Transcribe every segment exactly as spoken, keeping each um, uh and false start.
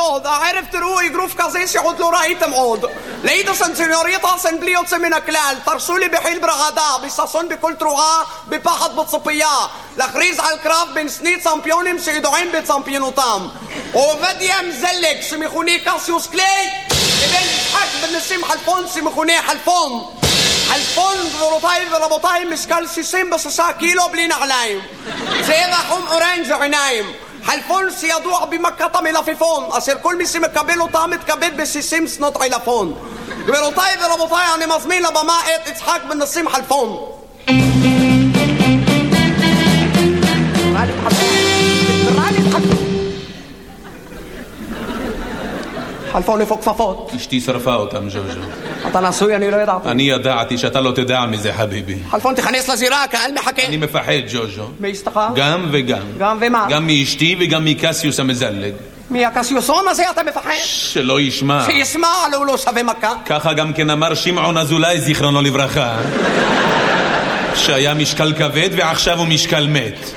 מאוד, הערב תראו אגרוף כזה שעוד לא ראיתם עוד. לאידסן סניוריטסן בלי יוצא מן הכלל, תרשו לי בחיל ברעדה, בששון בכל תרועה, בפחד בצפייה, להכריז על קרב בין שני צמפיונים שידועים בצמפיונותם. עובדיה מזלג שמכונה קסיוס קליי, לבין יצחק בן נסים חלפון שמכונה חלפון. חלפון גבירותיי ורבותיי משקל שישים ושישה קילו בלי נעליים, צבע חום אורנג' עיניים. חלפון שידוע במכת המלפפון, אשר כל מי שמקבל אותה מתכבד ב-שישים שנות עילפון. גבירותיי ורבותיי, אני מזמין לבמה את יצחק בן נסים חלפון. חלפון איפה כפפות? אשתי שרפה אותם, ז'וז'ו. אתה נשוי? אני לא ידעתי. אני ידעתי שאתה לא תדע מזה, חביבי. חלפון, תכנס לזירה, הקהל מחכה. אני מפחד, ז'וז'ו. מאשתך? גם וגם. גם ומה? גם מאשתי וגם מקסיוס המזלג. מהקסיוסון הזה אתה מפחד? שלא ישמע. שישמע, אבל הוא לא שווה מכה. ככה גם כן אמר שמעון אזולאי, זיכרונו לברכה, שהיה משקל כבד ועכשיו הוא משקל מת.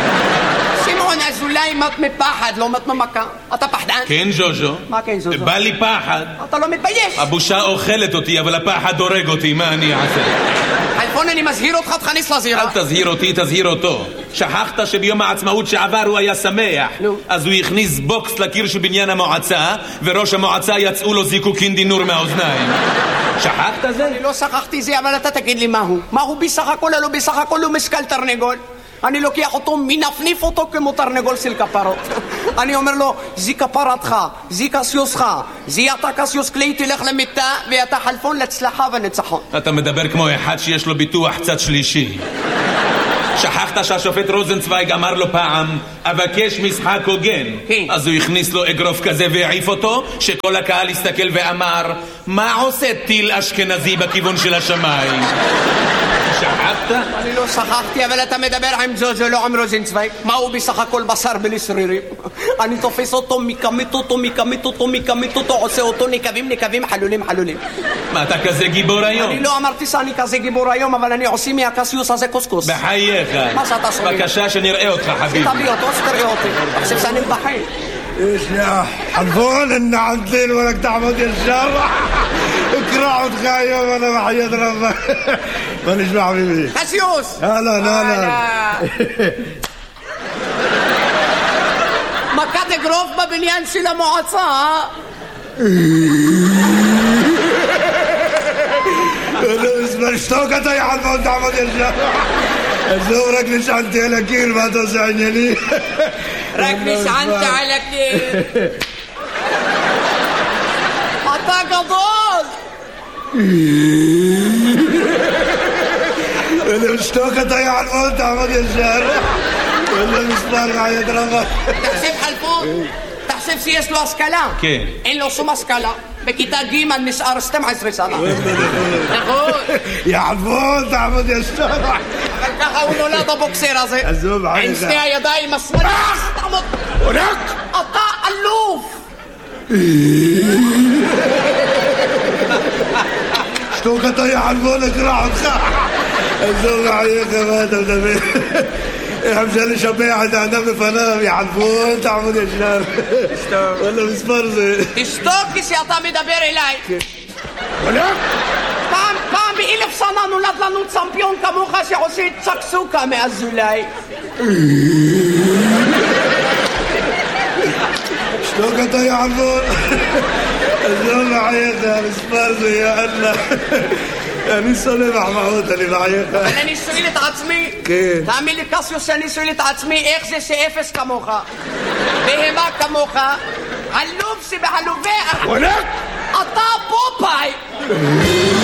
אולי מת מפחד, לא מת ממכה. אתה פחדן? כן, ז'וז'ו. מה כן, ז'וז'ו? בא לי פחד. אתה לא מתבייש. הבושה אוכלת אותי, אבל הפחד הורג אותי, מה אני אעשה? חלפון, אני מזהיר אותך, תכניס לזירה. אל תזהיר אותי, תזהיר אותו. שכחת שביום העצמאות שעבר הוא היה שמח. נו. אז הוא הכניס בוקס לקיר של בניין המועצה, וראש המועצה יצאו לו זיקוקין דינור מהאוזניים. שכחת זה? אני לא שכחתי זה, אבל אתה תגיד לי מהו. מהו בסך הכל, לא בסך הכל הוא משקל תרנגול. אני לוקח אותו, מנפניף אותו כמו תרנגול של כפרות. אני אומר לו, זי כפרתך, זי קסיוסך, זי אתה קסיוס קליי, תלך למיטה, ואתה חלפון להצלחה ונצחון. אתה מדבר כמו אחד שיש לו ביטוח צד שלישי. שכחת שהשופט רוזנצוויג אמר לו פעם, אבקש משחק הוגן. אז הוא הכניס לו אגרוף כזה והעיף אותו, שכל הקהל הסתכל ואמר, מה עושה טיל אשכנזי בכיוון של השמיים? שכחת? אני לא שכחתי, אבל אתה מדבר עם ז'וז'ו, לא עם רוזנצוויג. מה הוא בסך הכל בשר בלי שרירים? אני תופס אותו, מקמית אותו, מקמית אותו, מקמית אותו, עושה אותו נקבים, נקבים, חלולים, חלולים. מה, אתה כזה גיבור היום? אני לא אמרתי שאני כזה גיבור היום, אבל אני עושה מהקסיוס הזה קוסקוס. בחייך. מה שאתה שומע? בבקשה שנראה אותך, חביבי. תביא אותו, שתראה אותי. תחשב שאני מבחין. ايش يا حلفون ان عندين ولك تعمد يا الشارع اكرع وتخايم وانا بحياة ربك مانيش مع حبيبي קסיוס! هلا هلا מכת אגרוף בבניין של המועצה. اسمع اشتوكت يا حلفون تعمد يا الشارع الزورك نشعنت على كيل ما توسعني لي רק נשענת על הקיר. אתה גדול. انا اشتوكت يا حلفون تعمد يا الشارع ولا مسمار معي درغة. תחשב חלפון, תחשב שיש לו השכלה. כן. אין לו שום השכלה. בכיתה ג' נשאר שתים עשרה שנה. נכון. يا حلفون تعمد يا الشارع אבל ככה הוא נולד הבוקסר הזה. עזוב, עם עייך. שתי הידיים השמאליות. תעמוד. ورك אתה אלוף. اشتوكت يا حلفون اكرع وتخاع عزوم عليك ما انت مدبر يا مشان شبيعة انا بفنام يا حلفون تعمل يا شناب ولا مسمرزي תשתוק כשאתה מדבר אליי. ورك פעם, פעם באלף שנה נולד לנו צמפיון כמוך שעושה צ'קסוקה מאזולאי. اشتوكت يا حلفون عزوم عليك يا مسمرزي يا الله אני סולח מחמוד, אני בחייך. אבל אני שואל את עצמי, כן. תאמין לי קסיוס שאני שואל את עצמי, איך זה שאפס כמוך, בהמה כמוך, עלוב שבעלובי, ورك אתה פופאי.